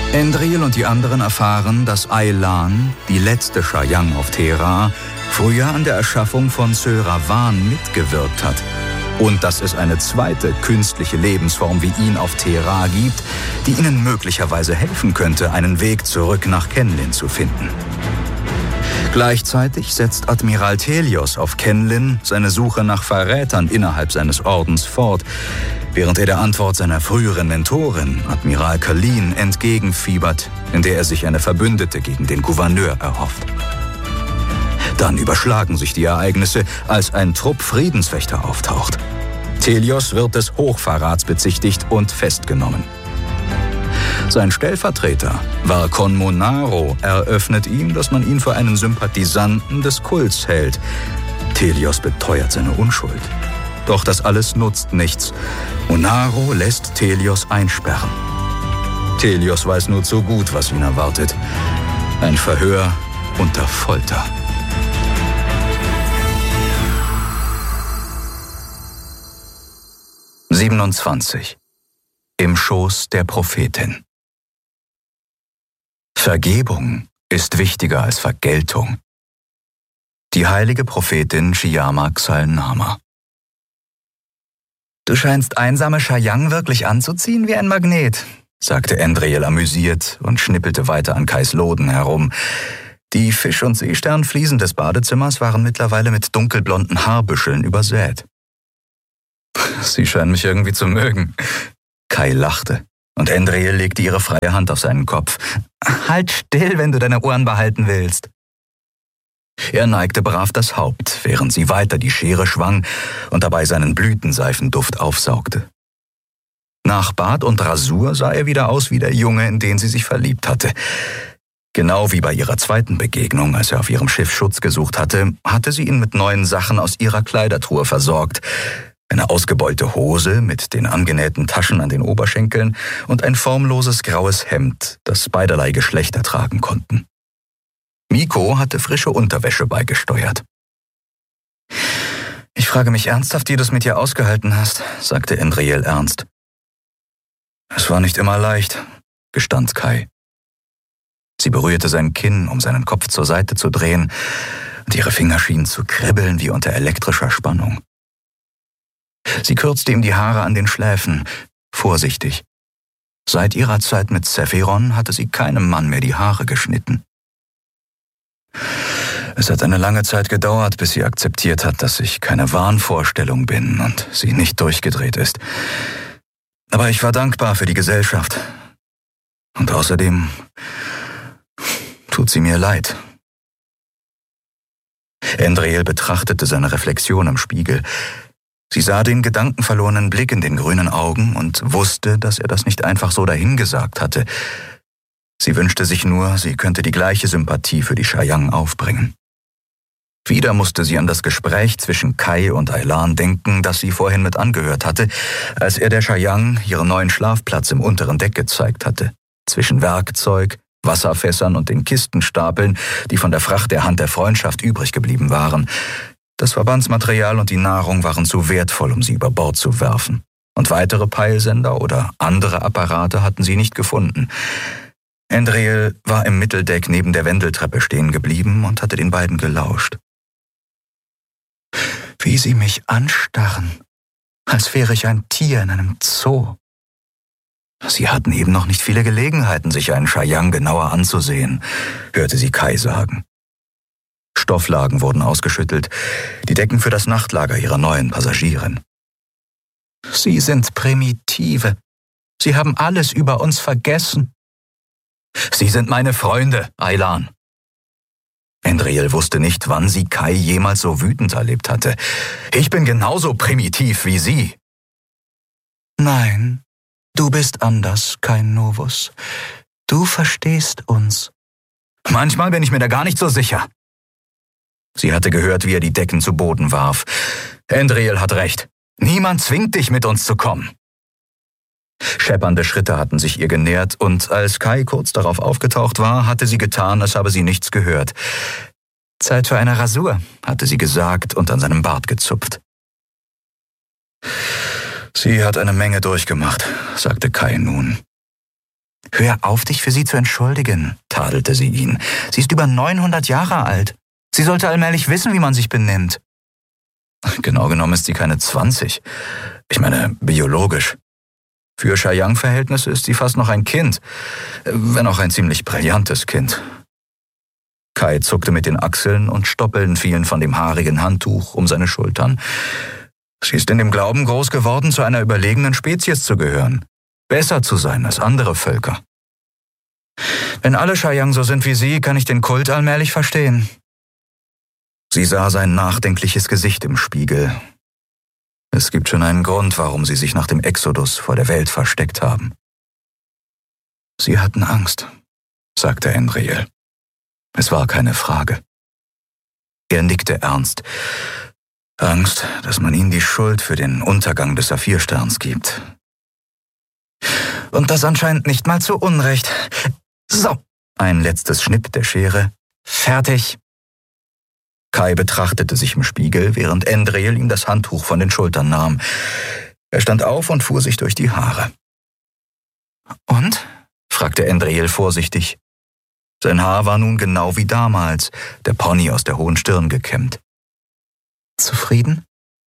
Endril und die anderen erfahren, dass Aylan, die letzte Shayang auf Thera, früher an der Erschaffung von Sylravan mitgewirkt hat. Und dass es eine zweite künstliche Lebensform wie ihn auf Thera gibt, die ihnen möglicherweise helfen könnte, einen Weg zurück nach Kenlin zu finden. Gleichzeitig setzt Admiral Thelios auf Kenlin seine Suche nach Verrätern innerhalb seines Ordens fort, während er der Antwort seiner früheren Mentorin, Admiral Kalin, entgegenfiebert, in der er sich eine Verbündete gegen den Gouverneur erhofft. Dann überschlagen sich die Ereignisse, als ein Trupp Friedenswächter auftaucht. Thelios wird des Hochverrats bezichtigt und festgenommen. Sein Stellvertreter, Varkon Monaro, eröffnet ihm, dass man ihn für einen Sympathisanten des Kults hält. Thelios beteuert seine Unschuld. Doch das alles nutzt nichts. Monaro lässt Thelios einsperren. Thelios weiß nur zu gut, was ihn erwartet. Ein Verhör unter Folter. »27. Im Schoß der Prophetin. Vergebung ist wichtiger als Vergeltung. Die heilige Prophetin Shiyama Xalnama. »Du scheinst einsame Shayang wirklich anzuziehen wie ein Magnet«, sagte Endril amüsiert und schnippelte weiter an Kais Loden herum. Die Fisch- und Seesternfliesen des Badezimmers waren mittlerweile mit dunkelblonden Haarbüscheln übersät. »Sie scheinen mich irgendwie zu mögen.« Kai lachte, und Endril legte ihre freie Hand auf seinen Kopf. »Halt still, wenn du deine Ohren behalten willst.« Er neigte brav das Haupt, während sie weiter die Schere schwang und dabei seinen Blütenseifenduft aufsaugte. Nach Bart und Rasur sah er wieder aus wie der Junge, in den sie sich verliebt hatte. Genau wie bei ihrer zweiten Begegnung, als er auf ihrem Schiff Schutz gesucht hatte, hatte sie ihn mit neuen Sachen aus ihrer Kleidertruhe versorgt. Eine ausgebeulte Hose mit den angenähten Taschen an den Oberschenkeln und ein formloses graues Hemd, das beiderlei Geschlechter tragen konnten. Miko hatte frische Unterwäsche beigesteuert. »Ich frage mich ernsthaft, wie du es mit ihr ausgehalten hast«, sagte Endril ernst. »Es war nicht immer leicht«, gestand Kai. Sie berührte sein Kinn, um seinen Kopf zur Seite zu drehen, und ihre Finger schienen zu kribbeln wie unter elektrischer Spannung. Sie kürzte ihm die Haare an den Schläfen, vorsichtig. Seit ihrer Zeit mit Zephyron hatte sie keinem Mann mehr die Haare geschnitten. Es hat eine lange Zeit gedauert, bis sie akzeptiert hat, dass ich keine Wahnvorstellung bin und sie nicht durchgedreht ist. Aber ich war dankbar für die Gesellschaft. Und außerdem tut sie mir leid. Endril betrachtete seine Reflexion im Spiegel. Sie sah den gedankenverlorenen Blick in den grünen Augen und wusste, dass er das nicht einfach so dahingesagt hatte. Sie wünschte sich nur, sie könnte die gleiche Sympathie für die Shayang aufbringen. Wieder musste sie an das Gespräch zwischen Kai und Aylan denken, das sie vorhin mit angehört hatte, als er der Shayang ihren neuen Schlafplatz im unteren Deck gezeigt hatte, zwischen Werkzeug, Wasserfässern und den Kistenstapeln, die von der Fracht der Hand der Freundschaft übrig geblieben waren. Das Verbandsmaterial und die Nahrung waren zu wertvoll, um sie über Bord zu werfen. Und weitere Peilsender oder andere Apparate hatten sie nicht gefunden. Endril war im Mitteldeck neben der Wendeltreppe stehen geblieben und hatte den beiden gelauscht. Wie sie mich anstarren, als wäre ich ein Tier in einem Zoo. Sie hatten eben noch nicht viele Gelegenheiten, sich einen Shayang genauer anzusehen, hörte sie Kai sagen. Stofflagen wurden ausgeschüttelt, die Decken für das Nachtlager ihrer neuen Passagierin. Sie sind Primitive. Sie haben alles über uns vergessen. Sie sind meine Freunde, Aylan. Endril wusste nicht, wann sie Kai jemals so wütend erlebt hatte. Ich bin genauso primitiv wie sie. Nein, du bist anders, Kai Novus. Du verstehst uns. Manchmal bin ich mir da gar nicht so sicher. Sie hatte gehört, wie er die Decken zu Boden warf. Endril hat recht. Niemand zwingt dich, mit uns zu kommen. Scheppernde Schritte hatten sich ihr genähert, und als Kai kurz darauf aufgetaucht war, hatte sie getan, als habe sie nichts gehört. Zeit für eine Rasur, hatte sie gesagt und an seinem Bart gezupft. Sie hat eine Menge durchgemacht, sagte Kai nun. Hör auf, dich für sie zu entschuldigen, tadelte sie ihn. Sie ist über 900 Jahre alt. Sie sollte allmählich wissen, wie man sich benimmt. Genau genommen ist sie keine 20. Ich meine, biologisch. Für Shayang-Verhältnisse ist sie fast noch ein Kind, wenn auch ein ziemlich brillantes Kind. Kai zuckte mit den Achseln und Stoppeln fielen von dem haarigen Handtuch um seine Schultern. Sie ist in dem Glauben groß geworden, zu einer überlegenen Spezies zu gehören, besser zu sein als andere Völker. Wenn alle Shayang so sind wie sie, kann ich den Kult allmählich verstehen. Sie sah sein nachdenkliches Gesicht im Spiegel. Es gibt schon einen Grund, warum sie sich nach dem Exodus vor der Welt versteckt haben. Sie hatten Angst, sagte Andriel. Es war keine Frage. Er nickte ernst. Angst, dass man ihnen die Schuld für den Untergang des Saphirsterns gibt. Und das anscheinend nicht mal zu Unrecht. So, ein letztes Schnipp der Schere. Fertig. Kai betrachtete sich im Spiegel, während Andriel ihm das Handtuch von den Schultern nahm. Er stand auf und fuhr sich durch die Haare. Und? Fragte Andriel vorsichtig. Sein Haar war nun genau wie damals, der Pony aus der hohen Stirn gekämmt. Zufrieden?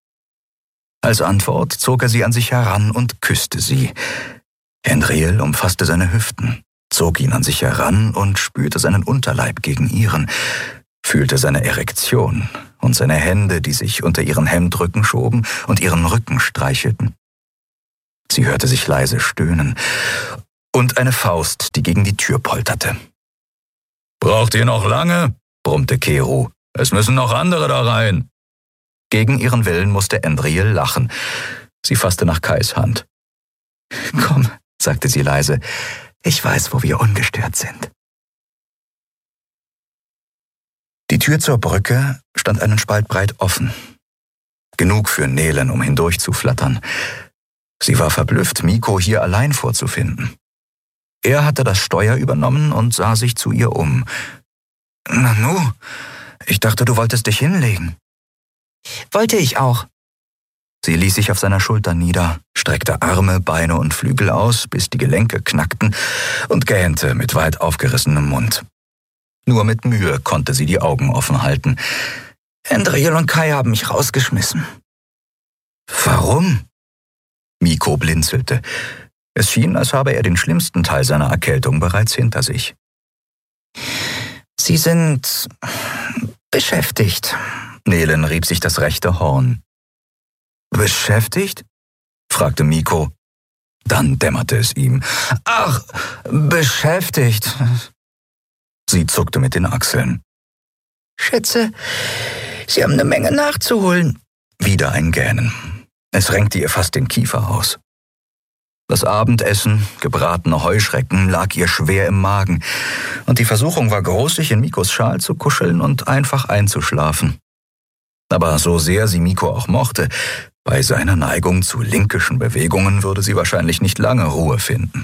Als Antwort zog er sie an sich heran und küsste sie. Andriel umfasste seine Hüften, zog ihn an sich heran und spürte seinen Unterleib gegen ihren, fühlte seine Erektion und seine Hände, die sich unter ihren Hemdrücken schoben und ihren Rücken streichelten. Sie hörte sich leise stöhnen und eine Faust, die gegen die Tür polterte. »Braucht ihr noch lange?« brummte Keru. »Es müssen noch andere da rein.« Gegen ihren Willen musste Andriel lachen. Sie fasste nach Kais Hand. »Komm«, sagte sie leise, »ich weiß, wo wir ungestört sind.« Die Tür zur Brücke stand einen Spalt breit offen. Genug für Nelen, um hindurchzuflattern. Sie war verblüfft, Miko hier allein vorzufinden. Er hatte das Steuer übernommen und sah sich zu ihr um. »Nanu, ich dachte, du wolltest dich hinlegen.« »Wollte ich auch.« Sie ließ sich auf seiner Schulter nieder, streckte Arme, Beine und Flügel aus, bis die Gelenke knackten und gähnte mit weit aufgerissenem Mund. Nur mit Mühe konnte sie die Augen offen halten. »Andriel und Kai haben mich rausgeschmissen.« »Warum?« Miko blinzelte. Es schien, als habe er den schlimmsten Teil seiner Erkältung bereits hinter sich. »Sie sind beschäftigt.« Nelen rieb sich das rechte Horn. »Beschäftigt?« fragte Miko. Dann dämmerte es ihm. »Ach, beschäftigt.« Sie zuckte mit den Achseln. »Schätze, Sie haben eine Menge nachzuholen.« Wieder ein Gähnen. Es renkte ihr fast den Kiefer aus. Das Abendessen, gebratene Heuschrecken, lag ihr schwer im Magen, und die Versuchung war groß, sich in Mikos Schal zu kuscheln und einfach einzuschlafen. Aber so sehr sie Miko auch mochte, bei seiner Neigung zu linkischen Bewegungen würde sie wahrscheinlich nicht lange Ruhe finden.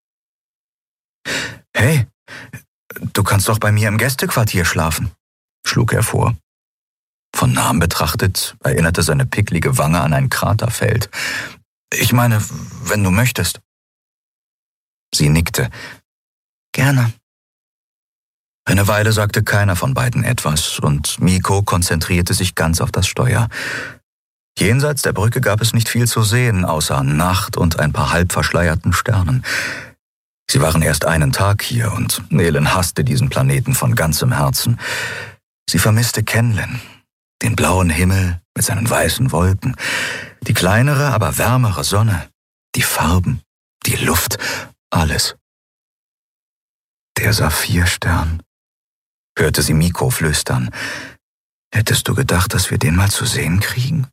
»Hey, du kannst doch bei mir im Gästequartier schlafen«, schlug er vor. Von nahem betrachtet erinnerte seine picklige Wange an ein Kraterfeld. »Ich meine, wenn du möchtest.« Sie nickte. »Gerne.« Eine Weile sagte keiner von beiden etwas, und Miko konzentrierte sich ganz auf das Steuer. Jenseits der Brücke gab es nicht viel zu sehen, außer Nacht und ein paar halb verschleierten Sternen. Sie waren erst einen Tag hier, und Nelen hasste diesen Planeten von ganzem Herzen. Sie vermisste Kenlen, den blauen Himmel mit seinen weißen Wolken, die kleinere, aber wärmere Sonne, die Farben, die Luft, alles. »Der Saphirstern«, hörte sie Miko flüstern. »Hättest du gedacht, dass wir den mal zu sehen kriegen?«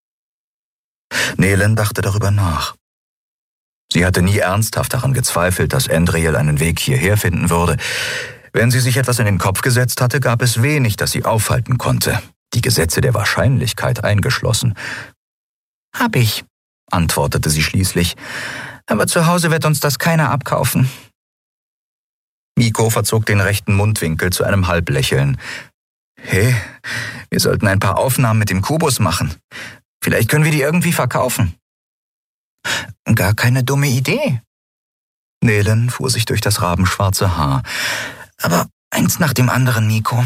Nelen dachte darüber nach. Sie hatte nie ernsthaft daran gezweifelt, dass Andriel einen Weg hierher finden würde. Wenn sie sich etwas in den Kopf gesetzt hatte, gab es wenig, das sie aufhalten konnte, die Gesetze der Wahrscheinlichkeit eingeschlossen. »Hab ich«, antwortete sie schließlich, »aber zu Hause wird uns das keiner abkaufen.« Miko verzog den rechten Mundwinkel zu einem Halblächeln. »Hey, wir sollten ein paar Aufnahmen mit dem Kubus machen. Vielleicht können wir die irgendwie verkaufen.« »Gar keine dumme Idee.« Nelen fuhr sich durch das rabenschwarze Haar. »Aber eins nach dem anderen, Miko.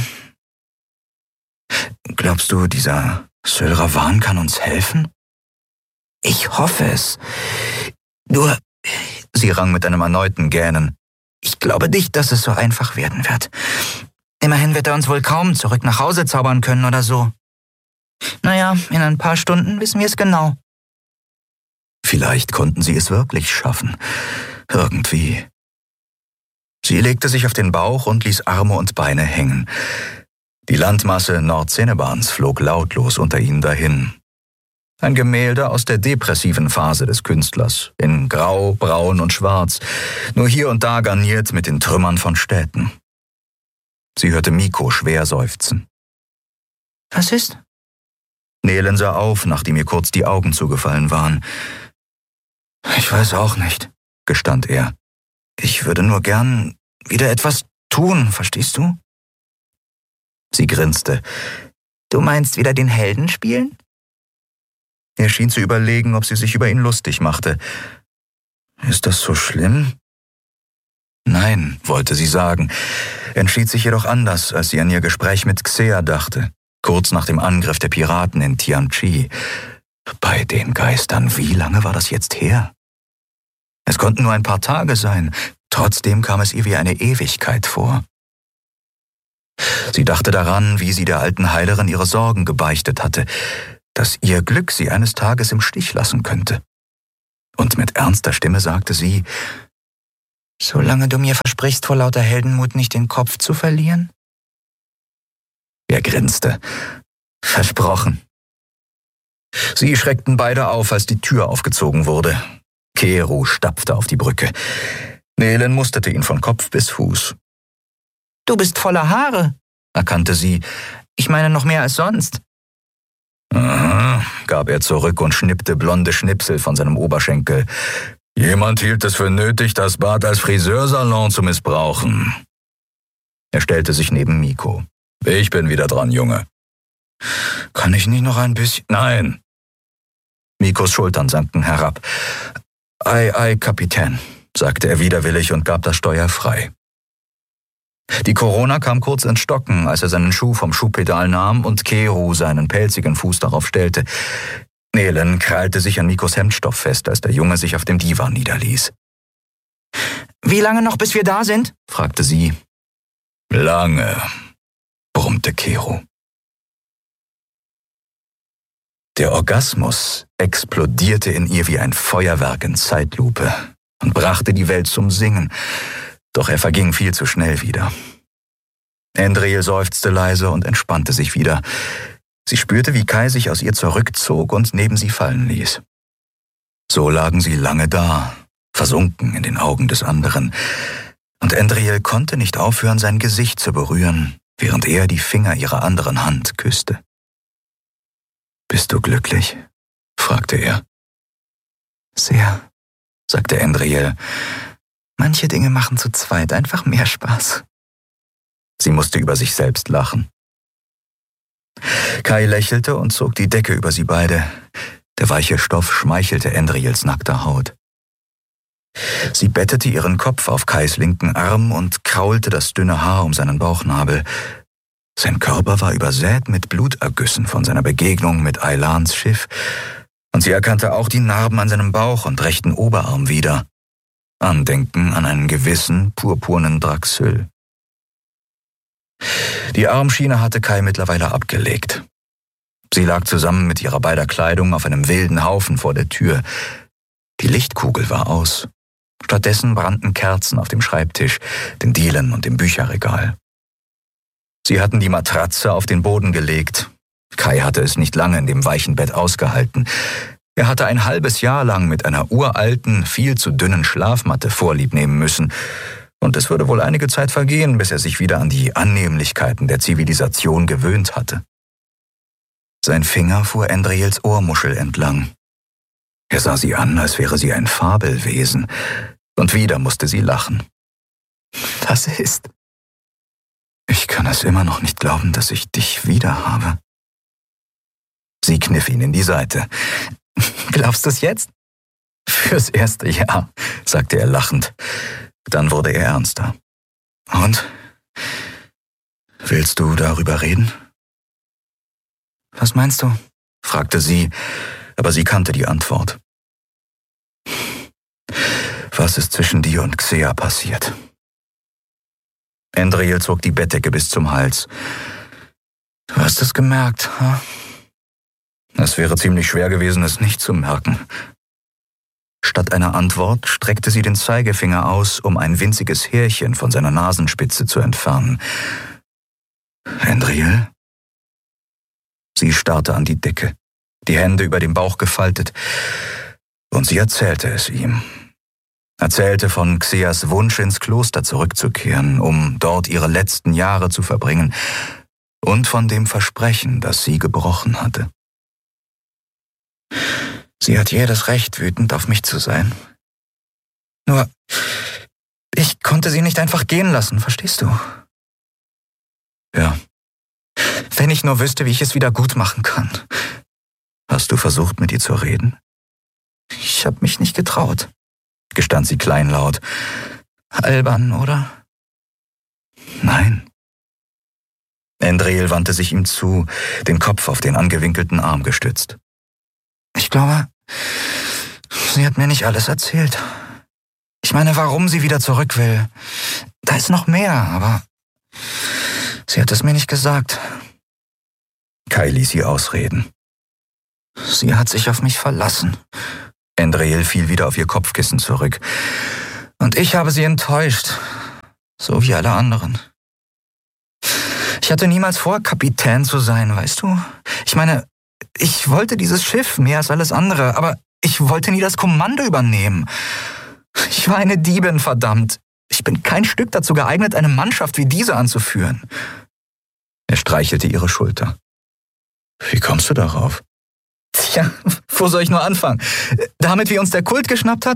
Glaubst du, dieser Sylravan kann uns helfen?« »Ich hoffe es. Nur«, sie rang mit einem erneuten Gähnen, »ich glaube nicht, dass es so einfach werden wird. Immerhin wird er uns wohl kaum zurück nach Hause zaubern können oder so. Naja, in ein paar Stunden wissen wir es genau.« Vielleicht konnten sie es wirklich schaffen. Irgendwie. Sie legte sich auf den Bauch und ließ Arme und Beine hängen. Die Landmasse Nordcenebans flog lautlos unter ihnen dahin. Ein Gemälde aus der depressiven Phase des Künstlers, in Grau, Braun und Schwarz, nur hier und da garniert mit den Trümmern von Städten. Sie hörte Miko schwer seufzen. »Was ist?« Nelen sah auf, nachdem ihr kurz die Augen zugefallen waren. »Ich weiß auch nicht«, gestand er. »Ich würde nur gern wieder etwas tun, verstehst du?« Sie grinste. »Du meinst wieder den Helden spielen?« Er schien zu überlegen, ob sie sich über ihn lustig machte. »Ist das so schlimm?« »Nein«, wollte sie sagen, entschied sich jedoch anders, als sie an ihr Gespräch mit Xea dachte, kurz nach dem Angriff der Piraten in Tianchi. Bei den Geistern, wie lange war das jetzt her? Es konnten nur ein paar Tage sein, trotzdem kam es ihr wie eine Ewigkeit vor. Sie dachte daran, wie sie der alten Heilerin ihre Sorgen gebeichtet hatte, dass ihr Glück sie eines Tages im Stich lassen könnte. Und mit ernster Stimme sagte sie, »Solange du mir versprichst, vor lauter Heldenmut nicht den Kopf zu verlieren?« Er grinste. »Versprochen.« Sie schreckten beide auf, als die Tür aufgezogen wurde. Keru stapfte auf die Brücke. Nelen musterte ihn von Kopf bis Fuß. »Du bist voller Haare«, erkannte sie. »Ich meine noch mehr als sonst.« »Aha«, gab er zurück und schnippte blonde Schnipsel von seinem Oberschenkel. »Jemand hielt es für nötig, das Bad als Friseursalon zu missbrauchen.« Er stellte sich neben Miko. »Ich bin wieder dran, Junge.« »Kann ich nicht noch ein bisschen?« »Nein.« Mikos Schultern sanken herab. »Ei, Kapitän«, sagte er widerwillig und gab das Steuer frei. Die Corona kam kurz ins Stocken, als er seinen Schuh vom Schuhpedal nahm und Keru seinen pelzigen Fuß darauf stellte. Nelen krallte sich an Mikos Hemdstoff fest, als der Junge sich auf dem Divan niederließ. »Wie lange noch, bis wir da sind?« fragte sie. »Lange«, brummte Keru. Der Orgasmus explodierte in ihr wie ein Feuerwerk in Zeitlupe und brachte die Welt zum Singen, doch er verging viel zu schnell wieder. Endriel seufzte leise und entspannte sich wieder. Sie spürte, wie Kai sich aus ihr zurückzog und neben sie fallen ließ. So lagen sie lange da, versunken in den Augen des anderen, und Endriel konnte nicht aufhören, sein Gesicht zu berühren, während er die Finger ihrer anderen Hand küsste. »Bist du glücklich?« fragte er. »Sehr«, sagte Endriel. »Manche Dinge machen zu zweit einfach mehr Spaß.« Sie musste über sich selbst lachen. Kai lächelte und zog die Decke über sie beide. Der weiche Stoff schmeichelte Endriels nackter Haut. Sie bettete ihren Kopf auf Kais linken Arm und kraulte das dünne Haar um seinen Bauchnabel. Sein Körper war übersät mit Blutergüssen von seiner Begegnung mit Ailans Schiff, und sie erkannte auch die Narben an seinem Bauch und rechten Oberarm wieder. Andenken an einen gewissen purpurnen Draxyl. Die Armschiene hatte Kai mittlerweile abgelegt. Sie lag zusammen mit ihrer beider Kleidung auf einem wilden Haufen vor der Tür. Die Lichtkugel war aus. Stattdessen brannten Kerzen auf dem Schreibtisch, den Dielen und dem Bücherregal. Sie hatten die Matratze auf den Boden gelegt. Kai hatte es nicht lange in dem weichen Bett ausgehalten. Er hatte ein halbes Jahr lang mit einer uralten, viel zu dünnen Schlafmatte Vorlieb nehmen müssen, und es würde wohl einige Zeit vergehen, bis er sich wieder an die Annehmlichkeiten der Zivilisation gewöhnt hatte. Sein Finger fuhr Endriels Ohrmuschel entlang. Er sah sie an, als wäre sie ein Fabelwesen, und wieder musste sie lachen. »Was ist?« »Ich kann es immer noch nicht glauben, dass ich dich wieder habe.« Sie kniff ihn in die Seite. »Glaubst du es jetzt?« Fürs erste Jahr, sagte er lachend. Dann wurde er ernster. Und? Willst du darüber reden? Was meinst du? Fragte sie, aber sie kannte die Antwort. Was ist zwischen dir und Xea passiert? Andriel zog die Bettdecke bis zum Hals. Du hast es gemerkt, hm? Es wäre ziemlich schwer gewesen, es nicht zu merken. Statt einer Antwort streckte sie den Zeigefinger aus, um ein winziges Härchen von seiner Nasenspitze zu entfernen. Andriel? Sie starrte an die Decke, die Hände über dem Bauch gefaltet, und sie erzählte es ihm. Erzählte von Xeas Wunsch, ins Kloster zurückzukehren, um dort ihre letzten Jahre zu verbringen, und von dem Versprechen, das sie gebrochen hatte. Sie hat jedes Recht, wütend auf mich zu sein. Nur, ich konnte sie nicht einfach gehen lassen, verstehst du? Ja. Wenn ich nur wüsste, wie ich es wieder gut machen kann. Hast du versucht, mit ihr zu reden? Ich habe mich nicht getraut, gestand sie kleinlaut. Albern, oder? Nein. Andriel wandte sich ihm zu, den Kopf auf den angewinkelten Arm gestützt. Ich glaube, sie hat mir nicht alles erzählt. Ich meine, warum sie wieder zurück will. Da ist noch mehr, aber sie hat es mir nicht gesagt. Kai ließ sie ausreden. Sie hat sich auf mich verlassen. Andriel fiel wieder auf ihr Kopfkissen zurück. Und ich habe sie enttäuscht, so wie alle anderen. Ich hatte niemals vor, Kapitän zu sein, weißt du? Ich meine, ich wollte dieses Schiff mehr als alles andere, aber ich wollte nie das Kommando übernehmen. Ich war eine Diebin, verdammt. Ich bin kein Stück dazu geeignet, eine Mannschaft wie diese anzuführen. Er streichelte ihre Schulter. Wie kommst du darauf? Tja, wo soll ich nur anfangen? Damit, wie uns der Kult geschnappt hat?